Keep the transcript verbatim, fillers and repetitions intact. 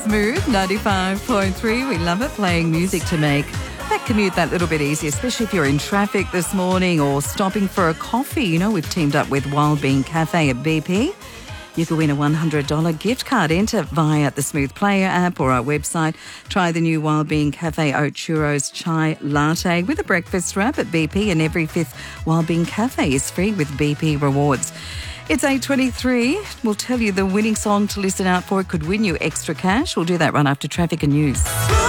Smooth ninety-five point three. We love it, playing music to make that commute that little bit easier, especially if you're in traffic this morning or stopping for a coffee. You know, we've teamed up with Wild Bean Cafe at B P. You could win a one hundred dollars gift card. Enter via the Smooth Player app or our website. Try the new Wild Bean Cafe Oat Churros Chai Latte with a breakfast wrap at B P, and every fifth Wild Bean Cafe is free with B P Rewards. It's eight twenty-three. We'll tell you the winning song to listen out for. It could win you extra cash. We'll do that right after traffic and news.